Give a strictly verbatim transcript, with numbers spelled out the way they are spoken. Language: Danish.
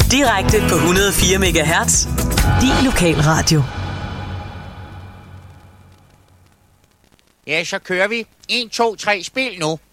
Direkte på et hundrede og fire megahertz. Din lokalradio. Ja, så kører vi. en, to, tre, spil nu.